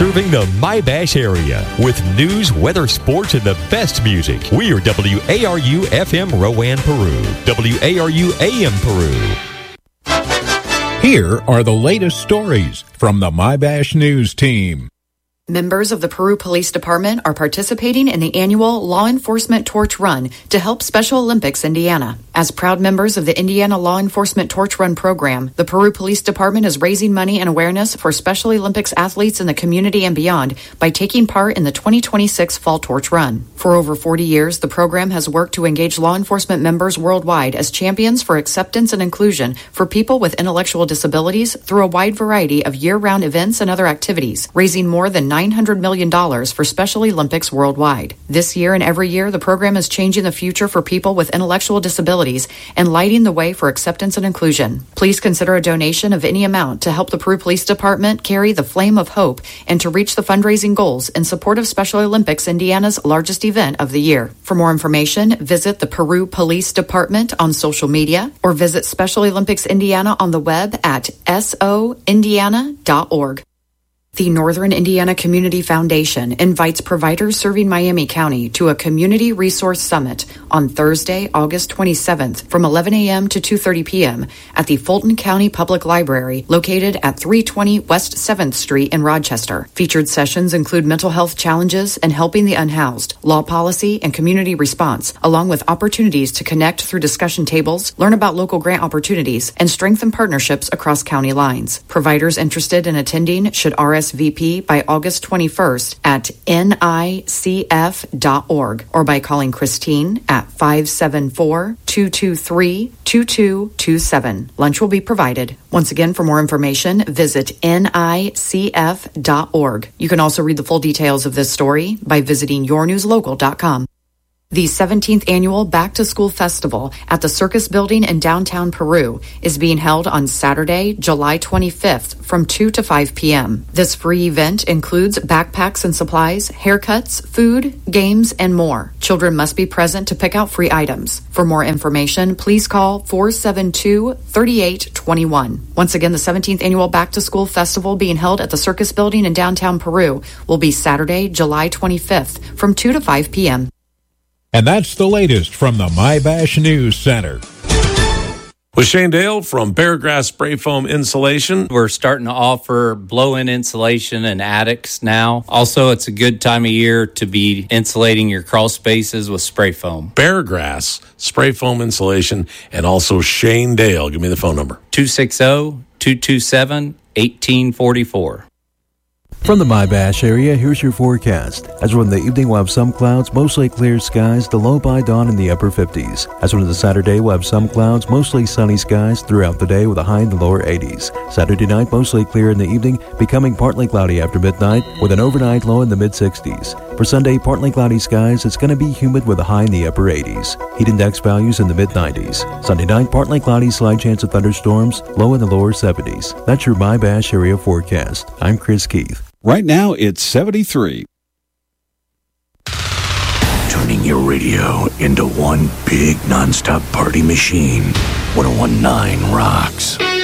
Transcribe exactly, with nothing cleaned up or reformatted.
serving the My-Bash area with news, weather, sports, and the best music. We are W A R U F M Rowan, Peru. W A R U A M Peru. Here are the latest stories from the My-Bash News team. Members of the Peru Police Department are participating in the annual Law Enforcement Torch Run to help Special Olympics Indiana. As proud members of the Indiana Law Enforcement Torch Run program, the Peru Police Department is raising money and awareness for Special Olympics athletes in the community and beyond by taking part in the twenty twenty-six Fall Torch Run. For over forty years, the program has worked to engage law enforcement members worldwide as champions for acceptance and inclusion for people with intellectual disabilities through a wide variety of year-round events and other activities, raising more than nine hundred million dollars for Special Olympics worldwide. This year and every year, the program is changing the future for people with intellectual disabilities and lighting the way for acceptance and inclusion. Please consider a donation of any amount to help the Peru Police Department carry the flame of hope and to reach the fundraising goals in support of Special Olympics Indiana's largest event of the year. For more information, visit the Peru Police Department on social media or visit Special Olympics Indiana on the web at S O indiana dot org. The Northern Indiana Community Foundation invites providers serving Miami County to a Community Resource Summit on Thursday, August twenty-seventh from eleven a.m. to two thirty p.m. at the Fulton County Public Library located at three twenty West seventh Street in Rochester. Featured sessions include mental health challenges and helping the unhoused, law policy, and community response, along with opportunities to connect through discussion tables, learn about local grant opportunities, and strengthen partnerships across county lines. Providers interested in attending should R S V P by August twenty-first at N I C F dot org or by calling Christine at five seven four, two two three, two two two seven. Lunch will be provided. Once again, for more information, visit N I C F dot org. You can also read the full details of this story by visiting your news local dot com. The seventeenth Annual Back to School Festival at the Circus Building in downtown Peru is being held on Saturday, July twenty-fifth from two to five p.m. This free event includes backpacks and supplies, haircuts, food, games, and more. Children must be present to pick out free items. For more information, please call four seven two, three eight two one. Once again, the seventeenth Annual Back to School Festival being held at the Circus Building in downtown Peru will be Saturday, July twenty-fifth from two to five p.m. And that's the latest from the My-Bash News Center. With Shane Dale from Beargrass Spray Foam Insulation. We're starting to offer blow-in insulation in attics now. Also, it's a good time of year to be insulating your crawl spaces with spray foam. Beargrass Spray Foam Insulation, and also Shane Dale. Give me the phone number. two six zero, two two seven, one eight four four. From the My-Bash area, here's your forecast. As from the evening, we'll have some clouds, mostly clear skies, the low by dawn in the upper fifties. As from the Saturday, we'll have some clouds, mostly sunny skies throughout the day with a high in the lower eighties. Saturday night, mostly clear in the evening, becoming partly cloudy after midnight with an overnight low in the mid-sixties. For Sunday, partly cloudy skies, it's going to be humid with a high in the upper eighties. Heat index values in the mid-nineties. Sunday night, partly cloudy, slight chance of thunderstorms, low in the lower seventies. That's your My-Bash area forecast. I'm Chris Keith. Right now, it's seventy-three. Turning your radio into one big nonstop party machine. one oh one point nine rocks.